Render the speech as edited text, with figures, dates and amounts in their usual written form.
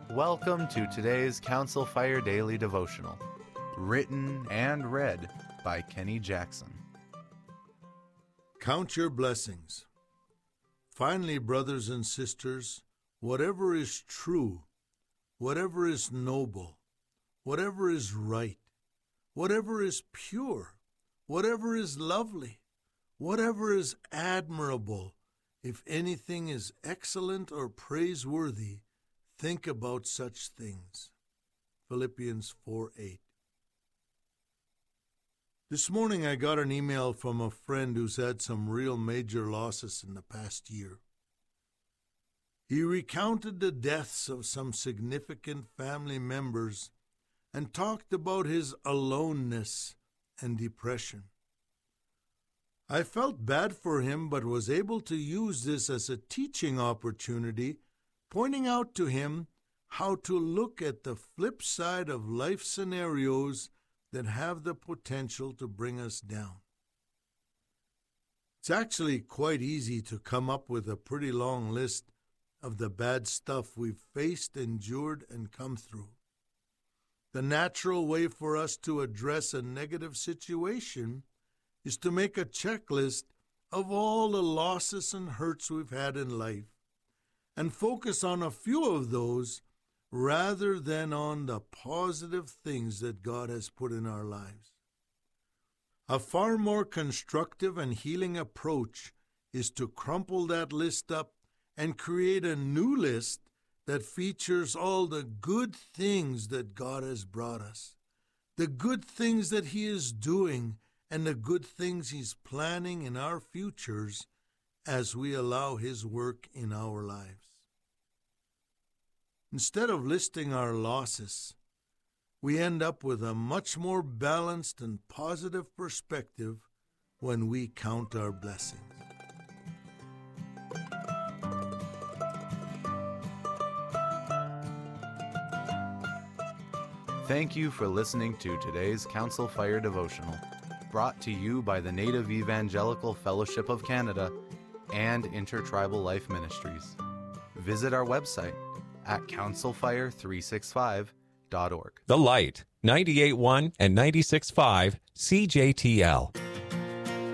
Welcome to today's Council Fire Daily Devotional, written and read by Kenny Jackson. Count your blessings. Finally, brothers and sisters, whatever is true, whatever is noble, whatever is right, whatever is pure, whatever is lovely, whatever is admirable, if anything is excellent or praiseworthy, think about such things. Philippians 4:8. This morning I got an email from a friend who's had some real major losses in the past year. He recounted the deaths of some significant family members and talked about his aloneness and depression. I felt bad for him, but was able to use this as a teaching opportunity, pointing out to him how to look at the flip side of life scenarios that have the potential to bring us down. It's actually quite easy to come up with a pretty long list of the bad stuff we've faced, endured, and come through. The natural way for us to address a negative situation is to make a checklist of all the losses and hurts we've had in life and focus on a few of those rather than on the positive things that God has put in our lives. A far more constructive and healing approach is to crumple that list up and create a new list that features all the good things that God has brought us, the good things that He is doing, and the good things He's planning in our futures as we allow His work in our lives. Instead of listing our losses, we end up with a much more balanced and positive perspective when we count our blessings. Thank you for listening to today's Council Fire Devotional, brought to you by the Native Evangelical Fellowship of Canada and Intertribal Life Ministries. Visit our website at councilfire365.org. The Light, 98.1 and 96.5 CJTL.